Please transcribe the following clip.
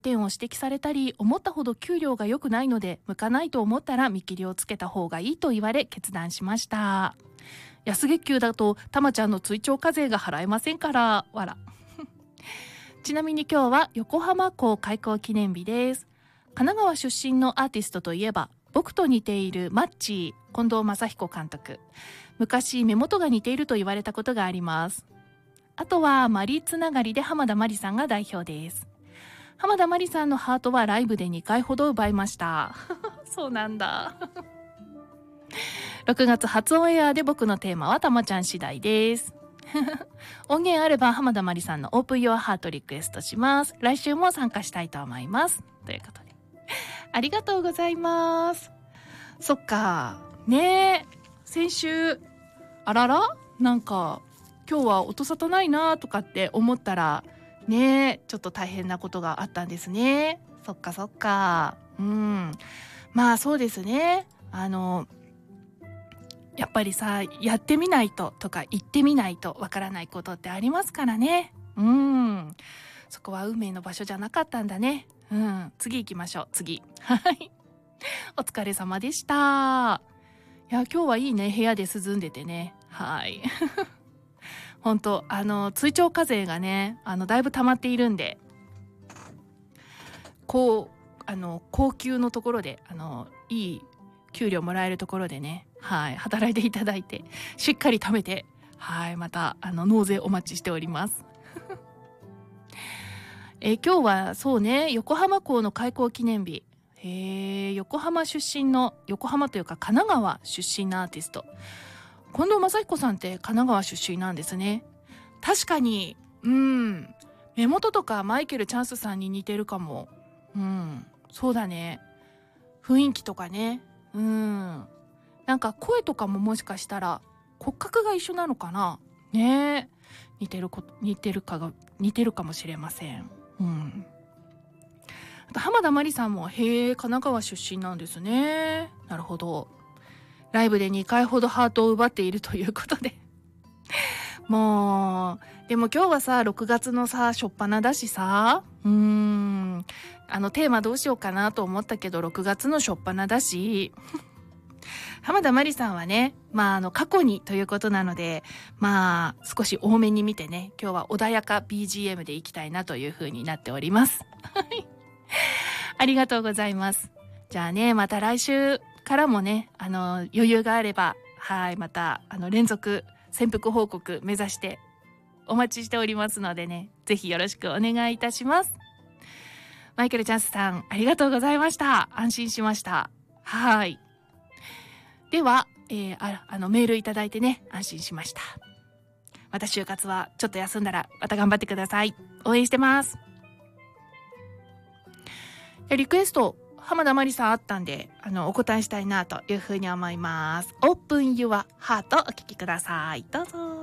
点を指摘されたり、思ったほど給料が良くないので向かないと思ったら見切りをつけた方がいいと言われ決断しました。安月給だとたまちゃんの追徴課税が払えませんから、わら。ちなみに今日は横浜港開港記念日です。神奈川出身のアーティストといえば、僕と似ているマッチー近藤正彦監督。昔目元が似ていると言われたことがあります。あとはマリつながりで浜田真理さんが代表です。浜田真理さんのハートはライブで2回ほど奪いました。そうなんだ。6月初オンエアで僕のテーマはたまちゃん次第です。音源あれば浜田真理さんのオープンヨアハートリクエストします。来週も参加したいと思います。ということで。ありがとうございます。そっか。ねえ。先週、あららなんか、今日は音沙汰ないなとかって思ったら、ねえ、ちょっと大変なことがあったんですね。そっかそっか。まあそうですね。やっぱりさ、やってみないととか言ってみないとわからないことってありますからね。そこは運命の場所じゃなかったんだね。次行きましょう。次。はい。お疲れ様でした。いや、今日はいいね。部屋で涼んでてね。はい。本当追徴課税がね、だいぶ溜まっているんで、高級のところで、いい給料もらえるところでね、はい、働いていただいて、しっかり貯めて、はい、また、納税お待ちしております。今日はそうね、横浜港の開港記念日。横浜出身の、横浜というか神奈川出身のアーティスト。近藤正彦さんって神奈川出身なんですね。確かに、目元とかマイケル・チャンスさんに似てるかも。そうだね。雰囲気とかね。なんか声とかももしかしたら骨格が一緒なのかなね。似てるかもしれません。あと浜田真理さんも神奈川出身なんですね。なるほど。ライブで2回ほどハートを奪っているということで。もう、でも今日はさ、6月のさ、初っ端だしさ、テーマどうしようかなと思ったけど、6月の初っ端だし、浜田真理さんはね、過去にということなので、少し多めに見てね、今日は穏やか BGM でいきたいなという風になっております。ありがとうございます。じゃあね、また来週からもね、余裕があれば、はい、また、連続潜伏報告目指してお待ちしておりますのでね、ぜひよろしくお願いいたします。マイケル・チャンスさん、ありがとうございました。安心しました。はい。では、メールいただいてね、安心しました。また就活はちょっと休んだらまた頑張ってください。応援してます。リクエスト、浜田真理さんあったんで、お答えしたいなというふうに思います。Open Your Heart お聞きください。どうぞ。